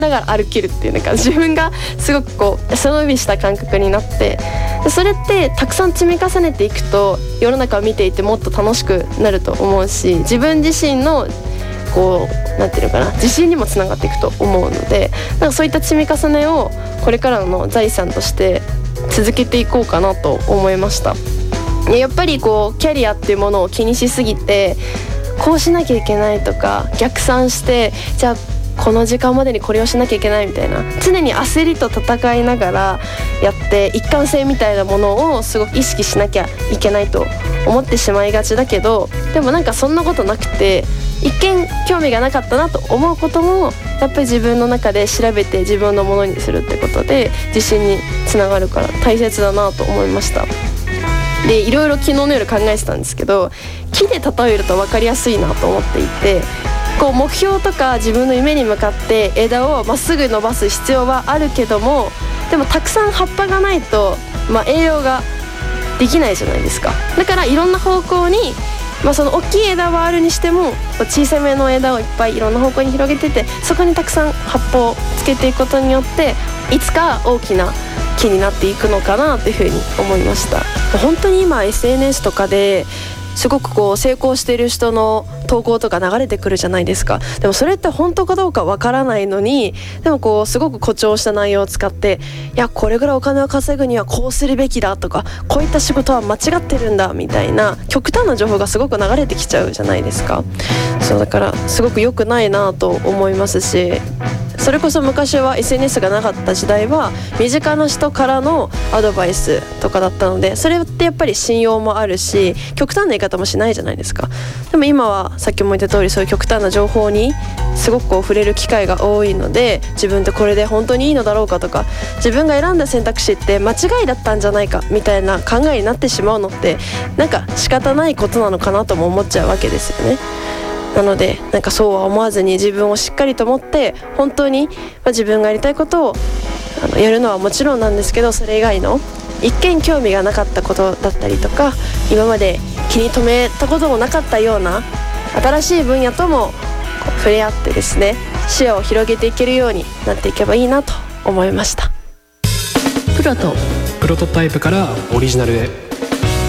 だから歩けるっていう、なんか自分がすごくこう背伸びした感覚になって、でそれってたくさん積み重ねていくと世の中を見ていてもっと楽しくなると思うし、自分自身のこうなんていうのかな、自信にもつながっていくと思うので、なんかそういった積み重ねをこれからの財産として続けていこうかなと思いました。やっぱりこうキャリアっていうものを気にしすぎて、こうしなきゃいけないとか逆算して、じゃあこの時間までにこれをしなきゃいけないみたいな、常に焦りと戦いながらやって一貫性みたいなものをすごく意識しなきゃいけないと思ってしまいがちだけど、でもなんかそんなことなくて、一見興味がなかったなと思うこともやっぱり自分の中で調べて自分のものにするってことで自信につながるから大切だなと思いました。でいろいろ昨日の夜考えてたんですけど、木で例えると分かりやすいなと思っていて、こう目標とか自分の夢に向かって枝をまっすぐ伸ばす必要はあるけども、でもたくさん葉っぱがないと、栄養ができないじゃないですか。だからいろんな方向に、その大きい枝はあるにしても小さめの枝をいっぱいいろんな方向に広げてて、そこにたくさん葉っぱをつけていくことによっていつか大きな木になっていくのかなというふうに思いました。本当に今 SNS とかですごくこう成功している人の投稿とか流れてくるじゃないですか。でもそれって本当かどうかわからないのに、でもこうすごく誇張した内容を使って、いやこれぐらいお金を稼ぐにはこうするべきだとか、こういった仕事は間違ってるんだみたいな極端な情報がすごく流れてきちゃうじゃないですか。そうだからすごく良くないなと思いますし、それこそ昔は SNS がなかった時代は身近な人からのアドバイスとかだったので、それってやっぱり信用もあるし極端な言い方もしないじゃないですか。でも今はさっきも言った通り、そういう極端な情報にすごくこう触れる機会が多いので、自分ってこれで本当にいいのだろうかとか、自分が選んだ選択肢って間違いだったんじゃないかみたいな考えになってしまうのってなんか仕方ないことなのかなとも思っちゃうわけですよね。なのでなんかそうは思わずに自分をしっかりと持って、本当に自分がやりたいことをやるのはもちろんなんですけど、それ以外の一見興味がなかったことだったりとか、今まで気に留めたこともなかったような新しい分野とも触れ合ってですね、視野を広げていけるようになっていけばいいなと思いました。 プロトタイプからオリジナルへ。